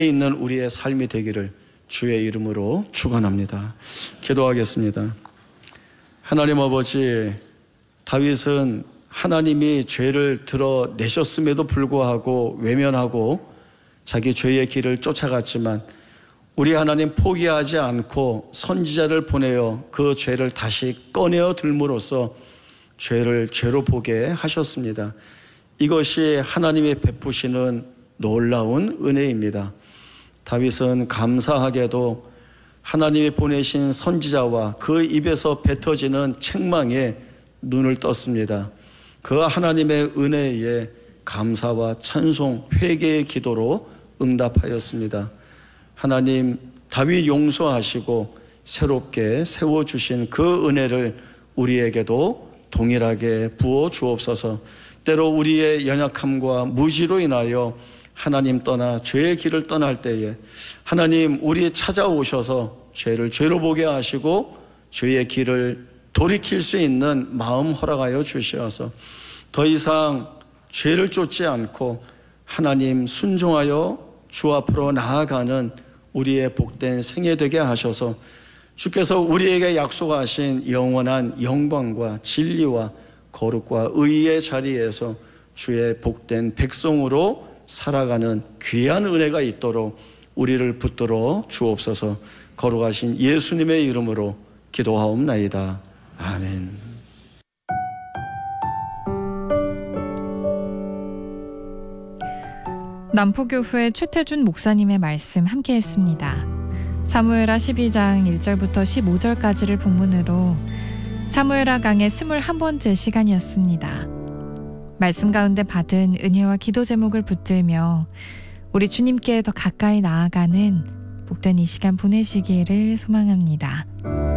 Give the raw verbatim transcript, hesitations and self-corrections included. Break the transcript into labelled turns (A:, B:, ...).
A: 있는 우리의 삶이 되기를 주의 이름으로 축원합니다. 기도하겠습니다. 하나님 아버지, 다윗은 하나님이 죄를 드러내셨음에도 불구하고 외면하고 자기 죄의 길을 쫓아갔지만 우리 하나님 포기하지 않고 선지자를 보내어 그 죄를 다시 꺼내어 들므로써 죄를 죄로 보게 하셨습니다. 이것이 하나님이 베푸시는 놀라운 은혜입니다. 다윗은 감사하게도 하나님이 보내신 선지자와 그 입에서 뱉어지는 책망에 눈을 떴습니다. 그 하나님의 은혜에 감사와 찬송, 회개의 기도로 응답하였습니다. 하나님, 다윗 용서하시고 새롭게 세워주신 그 은혜를 우리에게도 동일하게 부어 주옵소서. 때로 우리의 연약함과 무지로 인하여 하나님 떠나 죄의 길을 떠날 때에 하나님 우리 찾아오셔서 죄를 죄로 보게 하시고 죄의 길을 돌이킬 수 있는 마음 허락하여 주시어서 더 이상 죄를 쫓지 않고 하나님 순종하여 주 앞으로 나아가는 우리의 복된 생애 되게 하셔서 주께서 우리에게 약속하신 영원한 영광과 진리와 거룩과 의의 자리에서 주의 복된 백성으로 살아가는 귀한 은혜가 있도록 우리를 붙들어 주옵소서. 거룩하신 예수님의 이름으로 기도하옵나이다. 아멘.
B: 남포교회 최태준 목사님의 말씀 함께 했습니다. 사무엘하 십이 장 일 절부터 십오 절까지를 본문으로 사무엘하 강의 스물한 번째 시간이었습니다. 말씀 가운데 받은 은혜와 기도 제목을 붙들며 우리 주님께 더 가까이 나아가는 복된 이 시간 보내시기를 소망합니다.